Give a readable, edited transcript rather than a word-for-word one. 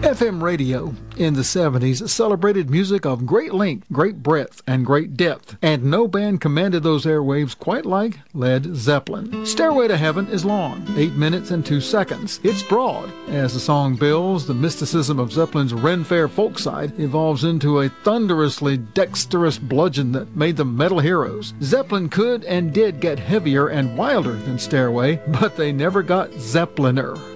FM radio in the 70s celebrated music of great length, great breadth, and great depth, and no band commanded those airwaves quite like Led Zeppelin. Stairway to Heaven is long, 8 minutes and 2 seconds. It's broad. As the song builds, the mysticism of Zeppelin's Ren Fair folk side evolves into a thunderously dexterous bludgeon that made them metal heroes. Zeppelin could and did get heavier and wilder than Stairway, but they never got Zeppeliner.